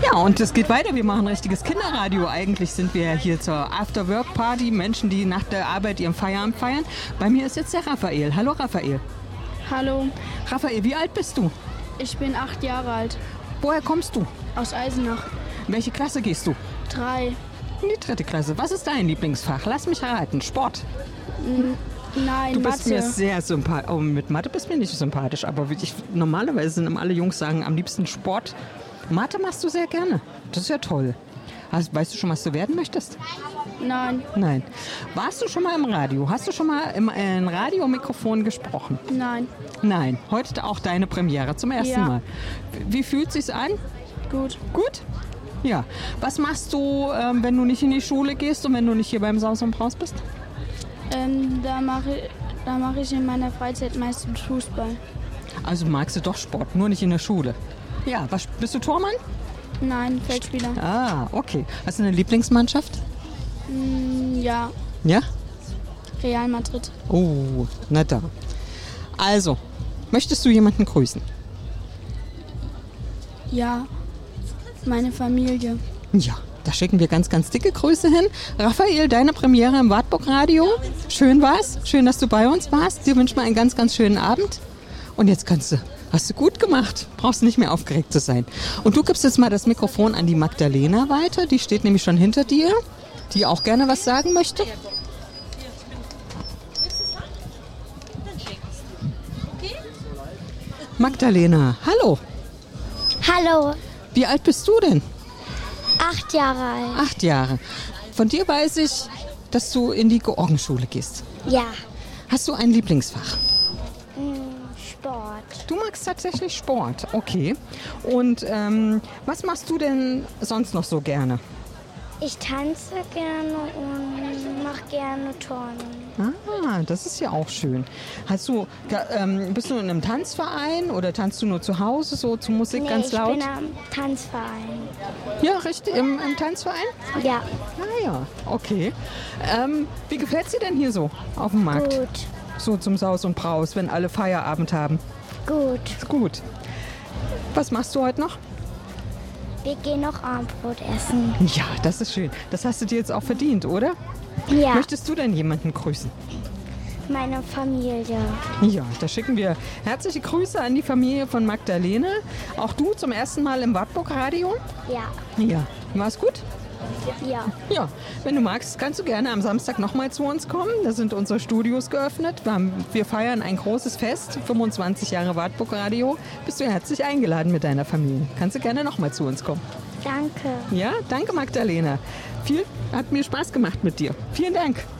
Ja, und es geht weiter. Wir machen ein richtiges Kinderradio. Eigentlich sind wir hier zur After-Work-Party. Menschen, die nach der Arbeit ihren Feierabend feiern. Bei mir ist jetzt der Raphael. Hallo Raphael. Hallo, Raphael, wie alt bist du? ich bin 8 Jahre alt, Woher kommst du? aus Eisenach. In welche Klasse gehst du? 3. In die 3. Klasse. Was ist dein Lieblingsfach? Lass mich raten. Sport. Nein, Du bist Mathe. mir sehr sympathisch. Oh, mit Mathe bist du mir nicht sympathisch. Aber normalerweise sind immer alle Jungs sagen, am liebsten Sport. Mathe machst du sehr gerne. Das ist ja toll. Weißt du schon, was du werden möchtest? Nein, Nein. Warst du schon mal im Radio? Hast du schon mal im Radiomikrofon gesprochen? nein, Nein. Heute auch deine Premiere zum ersten Ja. Mal. Wie fühlt sich's an? gut. Gut? Ja. Was machst du, wenn du nicht in die Schule gehst und wenn du nicht hier beim Saus und Braus bist? Da mache ich in meiner Freizeit meistens Fußball. Also magst du doch Sport, nur nicht in der Schule. Ja, bist du Tormann? Nein, Feldspieler. Ah, okay. Hast du eine Lieblingsmannschaft? Ja, Ja? Real Madrid. Oh, na da. Also, möchtest du jemanden grüßen? Ja, meine Familie. Ja, da schicken wir ganz, ganz dicke Grüße hin. Raphael, deine Premiere im Wartburg Radio. Schön war's. Schön, dass du bei uns warst. Dir wünschen wir einen ganz, ganz schönen Abend. Und jetzt hast du gut gemacht. Brauchst nicht mehr aufgeregt zu sein. Und du gibst jetzt mal das Mikrofon an die Magdalena weiter. Die steht nämlich schon hinter dir, die auch gerne was sagen möchte. Magdalena, hallo. Hallo, Wie alt bist du denn? 8 Jahre alt. 8 Jahre. Von dir weiß ich, dass du in die Georgenschule gehst. Ja, Hast du ein Lieblingsfach? Sport. Du magst tatsächlich Sport, okay. Und was machst du denn sonst noch so gerne? Ich tanze gerne und mache gerne Turnen. Ah, das ist ja auch schön. Bist du in einem Tanzverein oder tanzt du nur zu Hause so zu Musik ganz laut? Ich bin am Tanzverein. Ja, richtig, im Tanzverein? Ja, Ah ja, okay. Wie gefällt dir denn hier so auf dem Markt? gut, So zum Saus und Braus, wenn alle Feierabend haben. gut. Ist gut. Was machst du heute noch? Wir gehen noch Abendbrot essen. Ja, das ist schön. Das hast du dir jetzt auch verdient, oder? Ja, Möchtest du denn jemanden grüßen? meine Familie. Ja, da schicken wir herzliche Grüße an die Familie von Magdalene. Auch du zum ersten Mal im Wartburg Radio? Ja, Ja. War's gut? ja. Ja, wenn du magst, kannst du gerne am Samstag nochmal zu uns kommen. Da sind unsere Studios geöffnet. Wir feiern ein großes Fest, 25 Jahre Wartburg Radio. Bist du herzlich eingeladen mit deiner Familie. Kannst du gerne nochmal zu uns kommen. Danke. Ja, danke Magdalena. Hat mir Spaß gemacht mit dir. Vielen Dank.